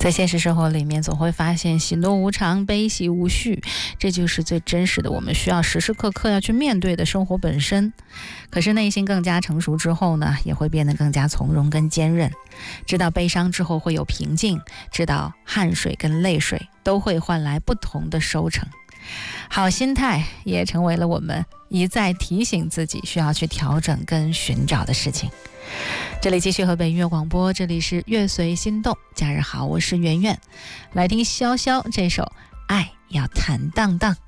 在现实生活里面，总会发现喜怒无常，悲喜无序，这就是最真实的，我们需要时时刻刻要去面对的生活本身。可是内心更加成熟之后呢，也会变得更加从容跟坚韧，知道悲伤之后会有平静，知道汗水跟泪水都会换来不同的收成。好心态也成为了我们一再提醒自己需要去调整跟寻找的事情。这里继续河北音乐广播，这里是乐随心动，假日好，我是圆圆，来听潇潇这首《爱要坦荡荡》。